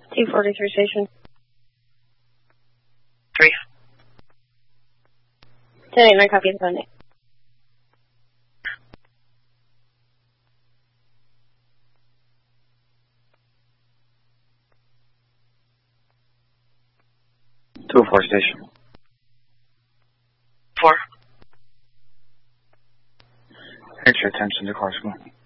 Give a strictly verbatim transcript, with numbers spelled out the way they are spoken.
T forty-three station. Three. ten eight nine, copy, Sunday. two four station. Four. Extra attention to car school.